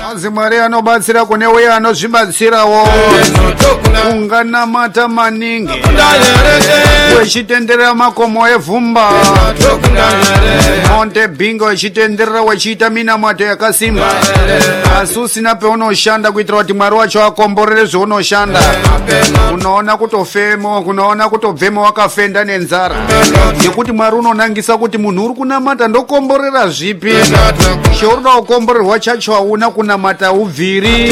Azimari anobatsira kune uye anozvibatsirawo unganamata maningi wechitenderera makomo evhumba Monte Bingo wechitenderera wechiita minamato yakasimba asi usina peunoshanda kuitira kuti Mwari wacho akomborere zveunoshanda unoona kutofemo kunoona kutobvemo wakafenda nenzara ngekuti Mwari unonangisa kuti munhu uri kunamata ndokomborera zvipi cheuroda kukomborerwa chacho hauna kunamata ubviri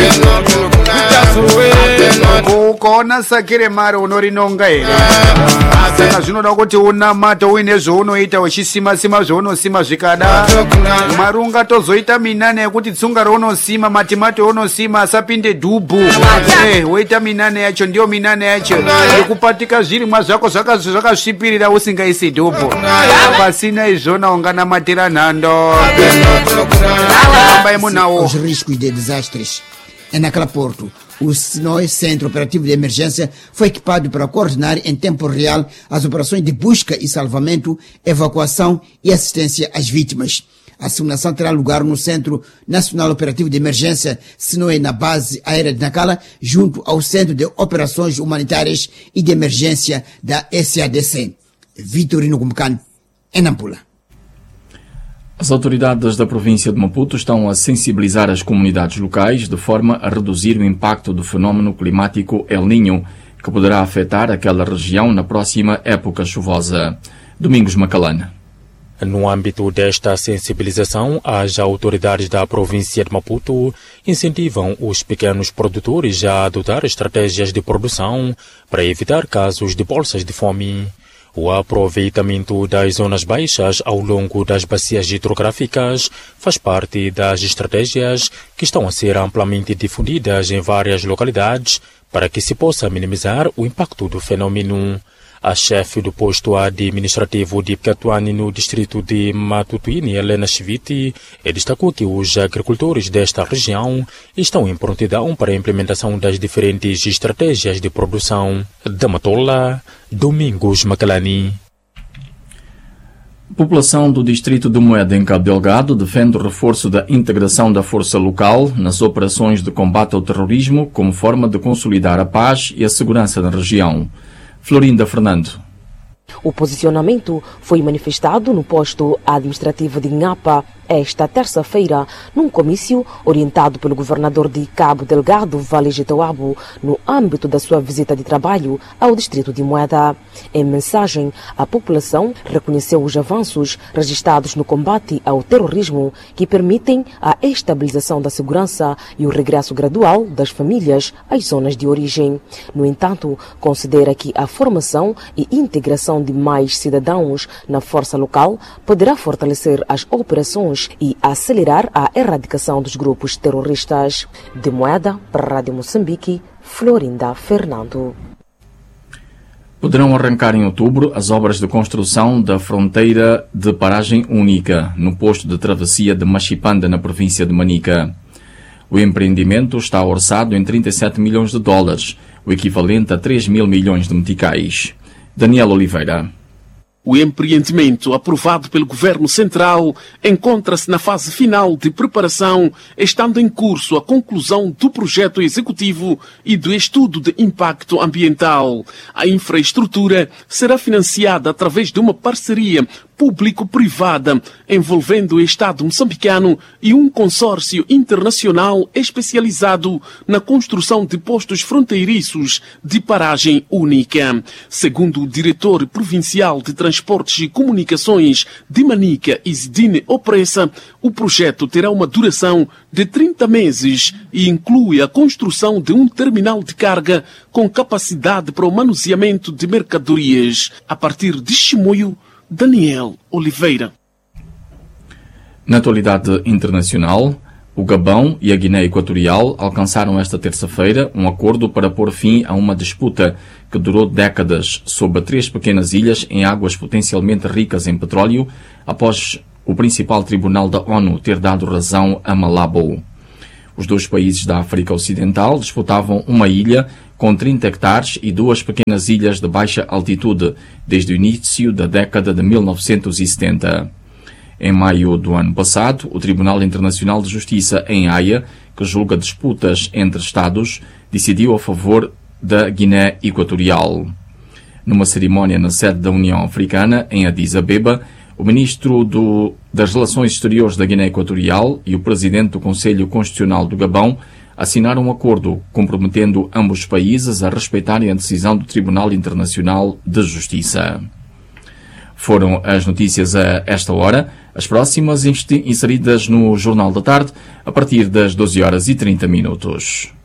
ukaona sakire mari unorinonga here saka zvinoda kuti unamata uine zveunoita uchisima-sima zveunosima zvikada Mwari ungatozoita minane yekuti tsunga reunosima matimati eunosima asapinde dhubhu woita minane yacho ndiyo minane yacho yekupatika zvirimwa zvako zvakasvipirira usingaisi dhubhu pasina izvona unganamatira nhando Os riscos de desastres. É naquela porto. O SINOE, Centro Operativo de Emergência, foi equipado para coordenar em tempo real as operações de busca e salvamento, evacuação e assistência às vítimas. A simulação terá lugar no Centro Nacional Operativo de Emergência, SINOE, na base aérea de Nacala, junto ao Centro de Operações Humanitárias e de Emergência da SADC. Vitorino Gumkan, em Nampula. As autoridades da província de Maputo estão a sensibilizar as comunidades locais de forma a reduzir o impacto do fenómeno climático El Niño, que poderá afetar aquela região na próxima época chuvosa. Domingos Macalana. No âmbito desta sensibilização, as autoridades da província de Maputo incentivam os pequenos produtores a adotar estratégias de produção para evitar casos de bolsas de fome. O aproveitamento das zonas baixas ao longo das bacias hidrográficas faz parte das estratégias que estão a ser amplamente difundidas em várias localidades para que se possa minimizar o impacto do fenômeno. A chefe do posto administrativo de Pcatuani no distrito de Matutuini, Helena Chiviti, destacou que os agricultores desta região estão em prontidão para a implementação das diferentes estratégias de produção. Da Matola, Domingos Macalani. A população do distrito de Moeda, em Cabo Delgado, defende o reforço da integração da força local nas operações de combate ao terrorismo como forma de consolidar a paz e a segurança na região. Florinda Fernando. O posicionamento foi manifestado no posto administrativo de Nhapa esta terça-feira, num comício orientado pelo governador de Cabo Delgado, Vale Gitauabo, no âmbito da sua visita de trabalho ao distrito de Moeda. Em mensagem, a população reconheceu os avanços registrados no combate ao terrorismo que permitem a estabilização da segurança e o regresso gradual das famílias às zonas de origem. No entanto, considera que a formação e integração de mais cidadãos na força local poderá fortalecer as operações e acelerar a erradicação dos grupos terroristas. De Moeda, para a Rádio Moçambique, Florinda Fernando. Poderão arrancar em outubro as obras de construção da fronteira de paragem única no posto de travessia de Machipanda, na província de Manica. O empreendimento está orçado em 37 milhões de dólares, o equivalente a 3 mil milhões de meticais. Daniel Oliveira. O empreendimento, aprovado pelo Governo Central, encontra-se na fase final de preparação, estando em curso a conclusão do projeto executivo e do estudo de impacto ambiental. A infraestrutura será financiada através de uma parceria público-privada envolvendo o Estado moçambicano e um consórcio internacional especializado na construção de postos fronteiriços de paragem única. Segundo o diretor provincial de Transportes e Comunicações de Manica, Isidine Opressa, o projeto terá uma duração de 30 meses e inclui a construção de um terminal de carga com capacidade para o manuseamento de mercadorias. A partir de Chimoio, Daniel Oliveira. Na atualidade internacional, o Gabão e a Guiné Equatorial alcançaram esta terça-feira um acordo para pôr fim a uma disputa que durou décadas sobre 3 pequenas ilhas em águas potencialmente ricas em petróleo, após o principal tribunal da ONU ter dado razão a Malabo. Os 2 países da África Ocidental disputavam uma ilha com 30 hectares e 2 pequenas ilhas de baixa altitude desde o início da década de 1970. Em maio do ano passado, o Tribunal Internacional de Justiça em Haia, que julga disputas entre Estados, decidiu a favor da Guiné Equatorial. Numa cerimónia na sede da União Africana, em Addis Abeba, o ministro das Relações Exteriores da Guiné Equatorial e o presidente do Conselho Constitucional do Gabão assinaram um acordo comprometendo ambos os países a respeitarem a decisão do Tribunal Internacional de Justiça. Foram as notícias a esta hora. As próximas inseridas no Jornal da Tarde, a partir das 12h30.